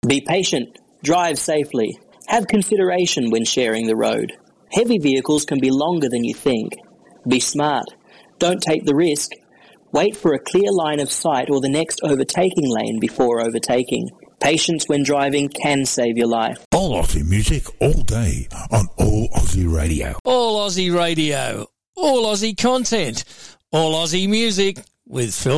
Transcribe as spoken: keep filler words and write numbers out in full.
Be patient, drive safely, have consideration when sharing the road. Heavy vehicles can be longer than you think. Be smart, don't take the risk. Wait for a clear line of sight or the next overtaking lane before overtaking. Patience when driving can save your life. All Aussie music all day on All Aussie Radio. All Aussie Radio. All Aussie content. All Aussie music with Phil